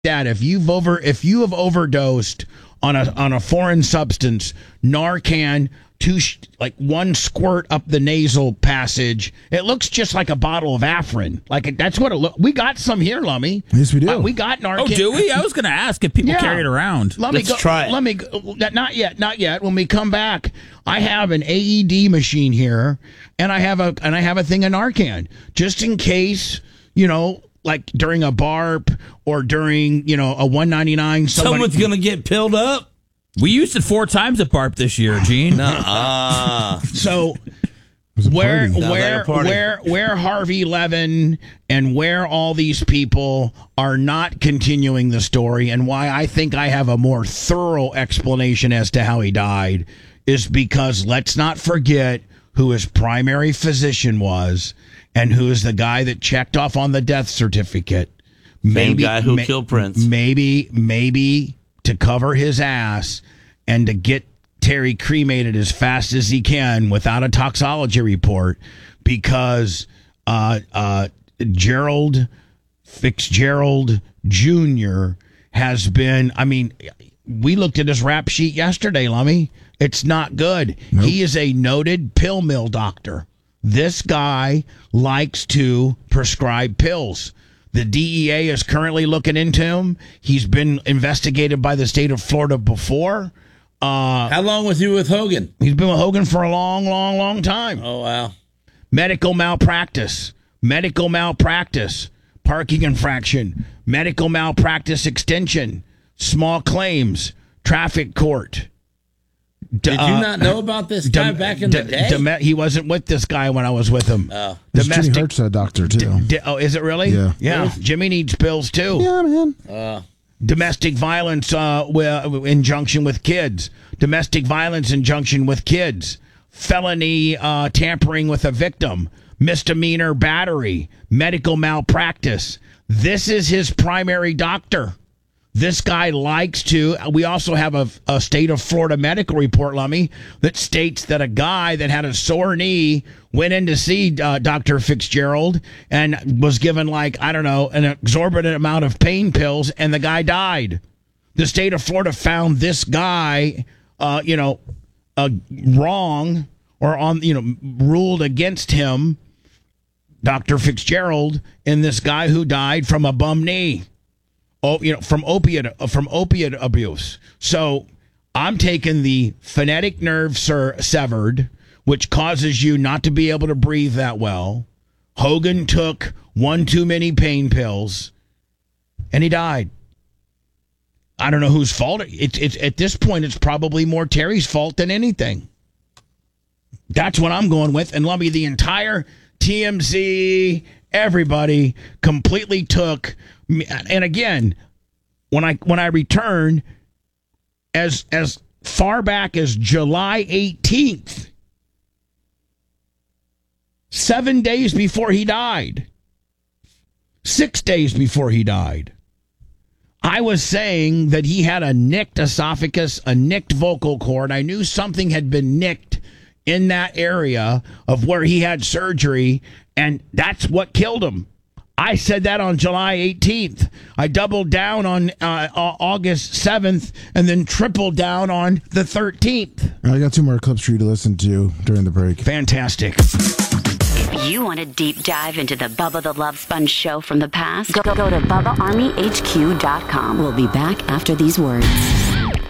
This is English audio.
that if you have overdosed on a foreign substance, Narcan, one squirt up the nasal passage, it looks just like a bottle of Afrin. Like that's what it look. We got some here, Lummy. Yes, we do. We got Narcan. Oh, do we? I was going to ask if people carry it around. Let's try it. Let me. Not yet. When we come back, I have an AED machine here, and I have a thing of Narcan just in case. Like during a BARP or during, a 199. Someone's going to get pilled up? We used it 4 times at BARP this year, Gene. So where Harvey Levin and where all these people are not continuing the story and why I think I have a more thorough explanation as to how he died is because let's not forget who his primary physician was. And who is the guy that checked off on the death certificate? Same guy who killed Prince. Maybe to cover his ass and to get Terry cremated as fast as he can without a toxology report, because Gerald Fitzgerald Jr. has been. I mean, we looked at his rap sheet yesterday, Lummy. It's not good. Nope. He is a noted pill mill doctor. This guy likes to prescribe pills. The DEA is currently looking into him. He's been investigated by the state of Florida before. How long was he with Hogan? He's been with Hogan for a long, long, long time. Oh, wow. Medical malpractice, parking infraction, medical malpractice extension, small claims, traffic court. Did you not know about this guy back in the day? He wasn't with this guy when I was with him. Oh. Jimmy Hurt's a doctor, too. Is it really? Yeah. Yeah. Jimmy needs pills, too. Yeah, man. Domestic violence injunction with kids. Domestic violence injunction with kids. Felony tampering with a victim. Misdemeanor battery. Medical malpractice. This is his primary doctor. This guy likes to. We also have a state of Florida medical report, Lummy, that states that a guy that had a sore knee went in to see Dr. Fitzgerald and was given, an exorbitant amount of pain pills, and the guy died. The state of Florida found this guy, wrong or ruled against him, Dr. Fitzgerald, in this guy who died from a bum knee. From opiate abuse. So I'm taking the phonetic nerve severed, which causes you not to be able to breathe that well. Hogan took one too many pain pills, and he died. I don't know whose fault. It's at this point, it's probably more Terry's fault than anything. That's what I'm going with. And Lummy, the entire TMZ, everybody completely took. And again, when I return, as far back as July 18th, 7 days before he died, 6 days before he died, I was saying that he had a nicked esophagus, a nicked vocal cord. I knew something had been nicked in that area of where he had surgery, and that's what killed him. I said that on July 18th. I doubled down on August 7th and then tripled down on the 13th. I got 2 more clips for you to listen to during the break. Fantastic. If you want a deep dive into the Bubba the Love Sponge show from the past, go to BubbaArmyHQ.com. We'll be back after these words.